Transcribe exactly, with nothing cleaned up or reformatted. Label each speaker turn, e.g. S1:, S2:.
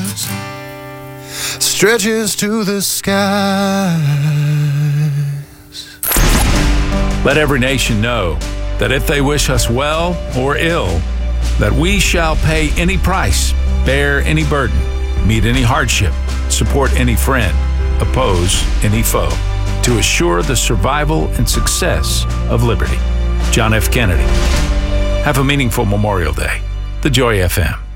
S1: stars, stretches to the skies.
S2: Let every nation know that if they wish us well or ill, that we shall pay any price, bear any burden, meet any hardship, support any friend, oppose any foe, to assure the survival and success of liberty. John F. Kennedy. Have a meaningful Memorial Day. The Joy F M.